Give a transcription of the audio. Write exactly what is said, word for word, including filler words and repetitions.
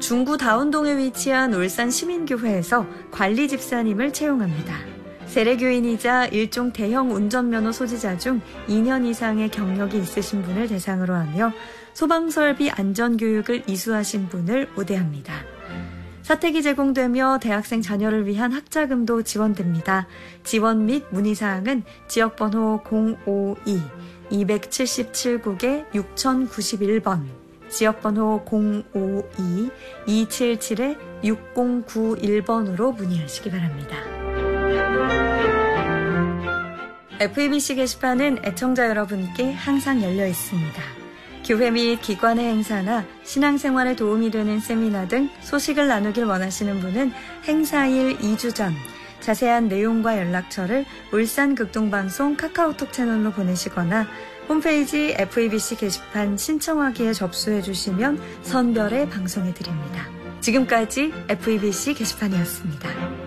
중구 다운동에 위치한 울산 시민교회에서 관리 집사님을 채용합니다. 세례교인이자 일종 대형 운전면허 소지자 중 이 년 이상의 경력이 있으신 분을 대상으로 하며 소방설비 안전교육을 이수하신 분을 우대합니다. 사택이 제공되며 대학생 자녀를 위한 학자금도 지원됩니다. 지원 및 문의사항은 지역번호 공오이 이칠칠국에 육공구일 번, 지역번호 공오이 이칠칠 육공구일 번으로 문의하시기 바랍니다. 에프이비씨 게시판은 애청자 여러분께 항상 열려 있습니다. 교회 및 기관의 행사나 신앙생활에 도움이 되는 세미나 등 소식을 나누길 원하시는 분은 행사일 이 주 전 자세한 내용과 연락처를 울산극동방송 카카오톡 채널로 보내시거나 홈페이지 에프이비씨 게시판 신청하기에 접수해 주시면 선별해 방송해 드립니다. 지금까지 에프이비씨 게시판이었습니다.